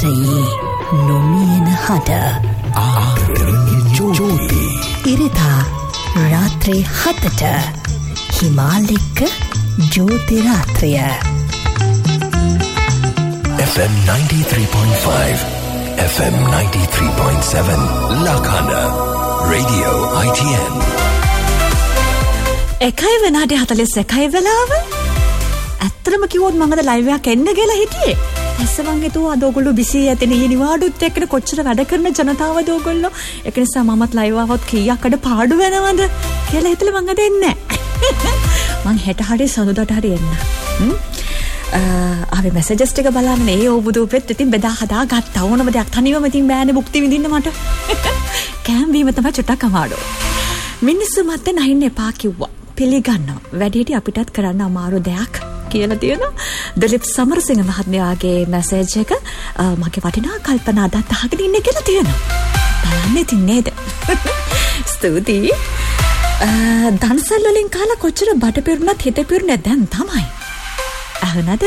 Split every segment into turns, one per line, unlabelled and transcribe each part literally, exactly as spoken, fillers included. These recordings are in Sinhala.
රාත්‍රයේ නොමියෙන හඬ ආදරණීය ජෝති ඉරිදා රාත්‍රී හතට හිමාලෙක්ක ජෝති රාත්‍රිය
F M ninety-three point five F M ninety-three point seven Lakana Radio I T N
එකයි වෙනාට හතලිස් එකයි වෙලාව ඇත්තටම කිව්වොත් මම අද ලයිව් එකක් එන්න කියලා හිටියේ. ඊස්සේ මං හිතුවා අද ඔයගොල්ලෝ බිසි ඇතනේ ඊ නිවාඩුත් එක්කන කොච්චර වැඩ කරන ජනතාවද ඔයගොල්ලෝ. ඒක නිසා මමත් ලයිව් ආවොත් කීයක් අඩ පාඩු වෙනවද කියලා හිතලා මං අද එන්නේ නැහැ. මං හෙට හරිය සඳුදාට හරිය එන්න. හ්ම්. ආ අපි මැසේජස් ටික බලන්න ඒ ඕබුදුපෙත් ඉතින් බෙදා හදා ගත්තා. ඕනම දෙයක් තනියම ඉතින් බෑනේ මුක්ති විඳින්න මට. කෑම් බීම තමයි චුට්ටක් අමාරු. මිනිස්සු මත නැහින්න එපා කිව්වා. පිළිගන්නවා. වැඩිහිටි අපිටත් කරන්න අමාරු දෙයක් කියලා තියෙනවා. දලිප් සමරසිංහ මහත්මයාගේ මැසේජ් එක මගේ වටිනා කල්පනා අදත් අහගෙන ඉන්නේ කියලා තියෙනවා. බලන්න ඉතින් නේද? ස්තුතියි. දන්සල් වලින් කාලා කොච්චර බඩ පිරුණත් හිත පිරුණේ දැන් තමයි. අහනද?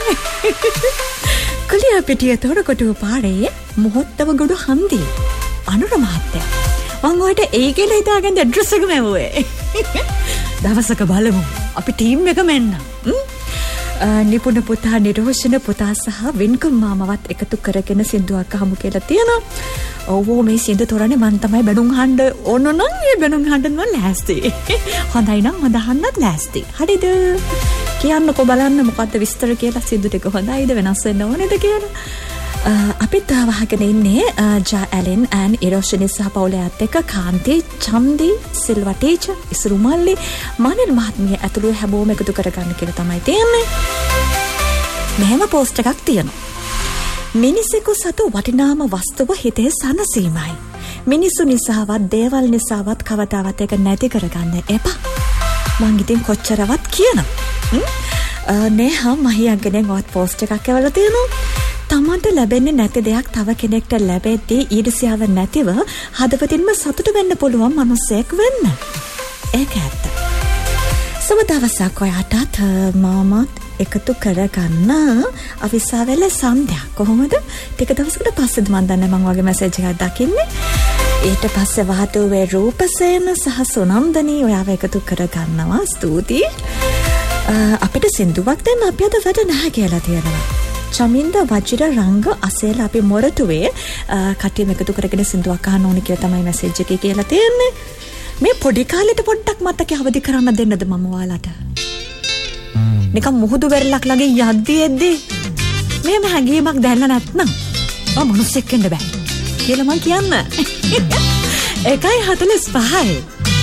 කුලියා පිටිය තොරකොටුව පාරේ මොහොත්තව ගොඩ හන්දි. අනුර මහත්තයා. මං ඔයාට ඒ කියලා හිතාගෙන ඇඩ්‍රස් එක මෙවුවේ. දවසක බලමු. අපි ටීම් එකම එන්න. නිපුණ පුතා නිරෝෂණ පුතා සහ වින්කුම් මාමවත් එකතු කරගෙන සින්දුවක් අහමු කියලා තියෙනවා. ඔව් මේ සින්දු තොරනේ මන් තමයි බැනුම් අහන්න ඕන නම් මේ බැනුම් අහන්න මම ලෑස්ති. හොඳයි නම් මම අහන්නත් ලෑස්ති. හරිද? කියන්නකෝ බලන්න මොකද්ද විස්තර කියලා සින්දු ටික හොඳයිද වෙනස් වෙන්න ඕනේද කියලා. අපිත් වහගෙන ඉන්නේ ජා ඇලෙන් ඇන් ඉරෝෂණී සහ පවුලයත් එක්ක කාන්ති චම්දි සිල්වා ටීචර් ඉසුරු මල්ලි මනිල් මහත්මිය ඇතුළු හැමෝම එකතු කරගන්න කියලා තමයි තියෙන්නේ. මෙහෙම පෝස්ට් එකක් තියෙනවා. මිනිසෙකු සතු වටිනාම වස්තුව හිතේ සනසීමයි. මිනිසු නිසාවත් දේවල් නිසාවත් කවදාවත් එක නැති කරගන්න එපා. මං ඉතින් කොච්චරවත් කියනවා. නේහා මහියන්ගෙන් ඔත් පෝස්ට් එකක් එවලා තියෙනවා. තමන්ට ලැබෙන්නේ නැති දෙයක් තව කෙනෙක්ට ලැබෙද්දී ඊර්ෂ්‍යාව නැතිව හදවතින්ම සතුටු වෙන්න පුළුවන් මිනිසෙක් වෙන්න. ඒක ඇත්ත. සම දවසක් ඔයාටත් මාමත් එකතු කරගන්න අවිස්සාවෙල සම්දයක් කොහොමද? ටික දවසකට පස්සේද මන් දන්නේ මම වගේ මැසේජ් එකක් දකින්නේ. ඊට පස්සේ වහතුවේ රූපසේන සහ සුනන්දනී ඔයාව එකතු කරගන්නවා. ස්තුතියි. අපිට සින්දුවක් දෙන්න අපි අද වැඩ නැහැ කියලා තියෙනවා. චමින්ද වජිර රංග අසේල අපි මොරටුවේ කට්ටියම එකතු කරගෙන සින්දුවක් අහන්න ඕනේ කියලා තමයි මැසේජ් එකේ කියලා තියෙන්නේ. මේ පොඩි කාලෙට පොඩ්ඩක් මතක අවදි කරන්න දෙන්නද මම ඔයාලට? නිකන් මුහුදු වෙරළක් ළඟින් යද්දී එද්දී මේම හැඟීමක් දැනලා නැත්නම් මම මිනිස්සෙක් වෙන්න බෑ කියලා මං කියන්න. එකයි හතලිස් පහයි